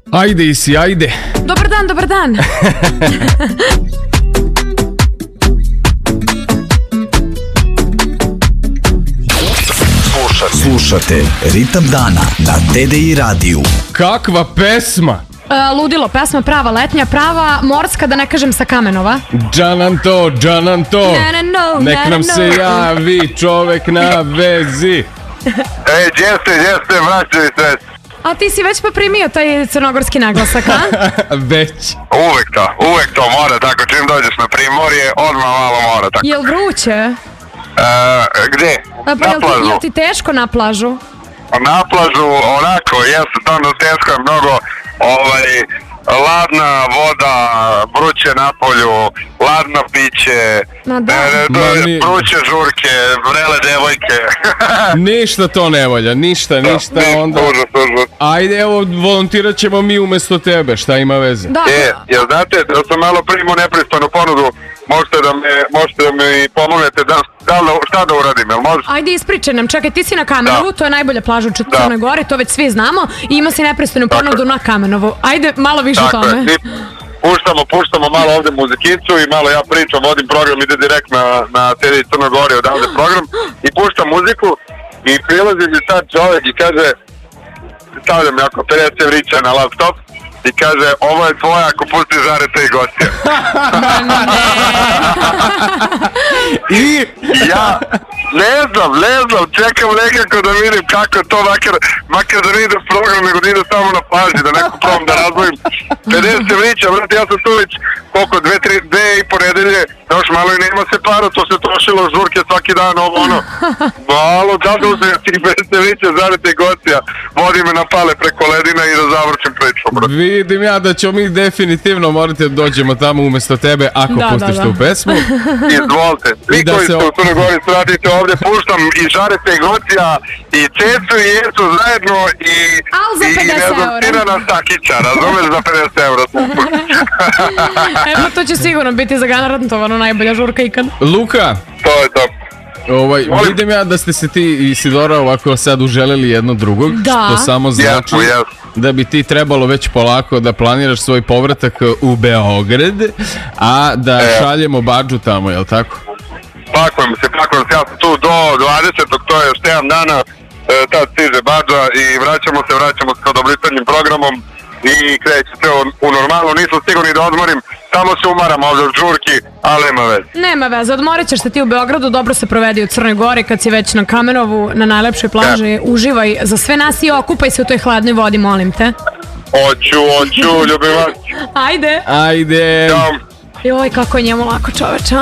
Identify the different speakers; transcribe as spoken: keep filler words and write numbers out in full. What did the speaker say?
Speaker 1: Ajde Isi, ajde.
Speaker 2: Dobar dan, dobar dan.
Speaker 3: Slušate Ritam dana na T D I radiju.
Speaker 1: Kakva pesma?
Speaker 2: Uh, ludilo, pesma prava letnja, prava morska, da ne kažem sa Kamenova.
Speaker 1: Džananto, Džananto,
Speaker 2: Ne, ne, no,
Speaker 1: nek
Speaker 2: ne,
Speaker 1: nam
Speaker 2: ne,
Speaker 1: se
Speaker 2: no.
Speaker 1: javi čovek na vezi.
Speaker 4: Ej, jeste, jeste, vraćaju se.
Speaker 2: A ti si već poprimio taj crnogorski naglasak, a?
Speaker 1: Već.
Speaker 4: Uvek to, uvek to mora tako, čim dođeš na Primorje, odmah malo mora tako.
Speaker 2: Jel vruće?
Speaker 4: E, gde?
Speaker 2: A, pa
Speaker 4: Na
Speaker 2: jel ti,
Speaker 4: plažu.
Speaker 2: jel ti teško na plažu?
Speaker 4: Na plažu, onako, jesu, stvarno teško je mnogo, ovaj, ladna voda, vruće na polju, ladno piće,
Speaker 2: Ma da.
Speaker 4: e,
Speaker 1: Ma mi-
Speaker 4: vruće žurke, vrele devojke.
Speaker 1: Ništa to ne volja, ništa, ništa, onda...
Speaker 4: Užas, užas.
Speaker 1: Ajde, evo, volontirat ćemo mi umesto tebe, šta ima veze?
Speaker 2: Da,
Speaker 4: E, jel znate da sam malo primio nepristojnu ponudu, možete da me, možete da mi pomognete da, da, šta da uradim, jel može?
Speaker 2: ajde ispričaj nam, čekaj, ti si na Kamenovu,
Speaker 4: Da.
Speaker 2: to je najbolja plaža u
Speaker 4: Da.
Speaker 2: Crnoj Gori, to već svi znamo, i ima si nepristojnu
Speaker 4: Tako
Speaker 2: ponudu
Speaker 4: je.
Speaker 2: na Kamenovu. Ajde, malo više o
Speaker 4: Tako je,
Speaker 2: tome.
Speaker 4: i puštamo, puštamo malo ovde muzikicu i malo ja pričam, vodim program, ide direkt na, na T V Crnoj Gori odavde program i puštam muziku i prilazi mi sad čovjek i kaže, stavljam jako pedeset evrića na laptop i kaže, ovo je tvoja ako pusti žarete i gostija.
Speaker 1: I...
Speaker 4: Ja ne znam, ne znam, čekam nekako da vidim kako to, makar, makar da ne ide program, nego da ide samo na plaži, da neko probam da razvojim. pedeset evrića, brate, ja sam tu već, koliko, dve, tri, dve i po nedelje, još malo i nema se para, to se trošilo žurke svaki dan, ovo ono. Malo, da da uzem tih pedeset evrića, zarete i gostija, vodi me na pale preko ledina i da završim priču, brate.
Speaker 1: Vidim ja da ćemo mi definitivno morati da dođemo tamo umesto tebe ako
Speaker 2: Da,
Speaker 1: pustiš
Speaker 2: da, da.
Speaker 1: tu pesmu.
Speaker 4: Izvolite,
Speaker 1: I
Speaker 4: vi
Speaker 1: da
Speaker 4: koji
Speaker 1: se
Speaker 4: ste
Speaker 1: o-
Speaker 4: u Crnoj Gori radite ovdje, puštam i žarete i gocija i Cecu i Jecu zajedno i,
Speaker 2: Al za
Speaker 4: i, i ne
Speaker 2: pedeset
Speaker 4: znam,
Speaker 2: eura.
Speaker 4: Tirana Stakića, razumeš, za pedeset eura.
Speaker 2: Evo, to će sigurno biti zagarantovano najbolja žurka ikad.
Speaker 1: Luka,
Speaker 4: To je to.
Speaker 1: ovaj,
Speaker 4: Molim.
Speaker 1: vidim ja da ste se ti i Sidora ovako sad uželeli jedno drugog,
Speaker 2: Da.
Speaker 1: što samo znači
Speaker 4: Jesmo, jesmo.
Speaker 1: da bi ti trebalo već polako da planiraš svoj povratak u Beograd, a da
Speaker 4: E.
Speaker 1: šaljemo badžu tamo, jel tako?
Speaker 4: Pakujem se, pakujem se, ja sam tu do dvadesetog, to je još sedam dana, e, tad stiže bađa i vraćamo se, vraćamo se sa odobritanjem programom i kreće se u, u normalu, nisam sigurni da odmorim, samo se umaram ovdje od žurki, ali nema veze.
Speaker 2: Nema veze, odmorit ćeš se ti u Beogradu, dobro se provedi u Crnoj Gori kad si već na Kamenovu, na najlepšoj plaži, uživaj za sve nas i okupaj se u toj hladnoj vodi, molim te.
Speaker 4: Oću, oću, ljubim vas.
Speaker 2: Ajde.
Speaker 1: Ajde!
Speaker 4: Ćao.
Speaker 2: Joj, kako je njemu lako, čoveče.